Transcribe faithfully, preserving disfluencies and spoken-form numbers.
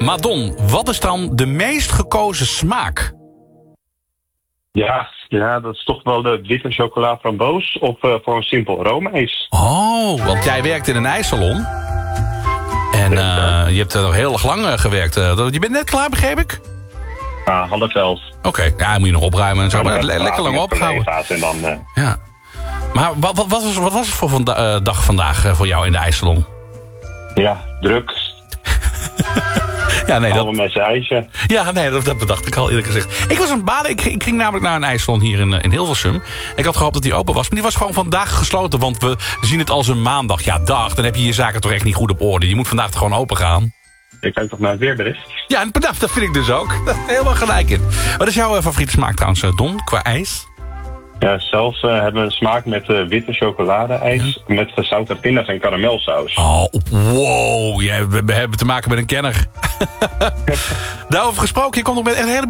Madon, wat is dan de meest gekozen smaak? Ja, ja, dat is toch wel de witte chocola framboos of uh, voor een simpel roomijs. Oh, want jij werkt in een ijssalon. En uh, je hebt er nog heel erg lang uh, gewerkt. Uh, je bent net klaar, begreep ik? Ja, half elf. Oké, okay. Ja, moet je nog opruimen en zo. Maar le- lekker lang opgehouden. En dan, uh... Ja. Maar wat, wat, wat, was, wat was het voor vanda- uh, dag vandaag uh, voor jou in de ijssalon? Ja, druk. Ja, nee, dat... met zijn ijsje. Ja, nee, dat, dat bedacht ik al eerlijk gezegd. Ik was aan het baden. Ik, ik ging namelijk naar een ijssalon hier in, in Hilversum. Ik had gehoopt dat die open was. Maar die was gewoon vandaag gesloten. Want we zien het als een maandag. Ja, dag. Dan heb je je zaken toch echt niet goed op orde. Je moet vandaag toch gewoon open gaan. Ik kijk toch naar het weerbericht? Ja, dat vind ik dus ook. Daar helemaal gelijk in. Wat is jouw uh, favoriete smaak trouwens, Don, qua ijs? Ja, zelf uh, hebben we een smaak met uh, witte chocolade-ijs... Ja. met gezouten pinda's en karamelsaus. Oh, wow. Ja, we, we hebben te maken met een kenner. Daarover gesproken, je komt nog met een hele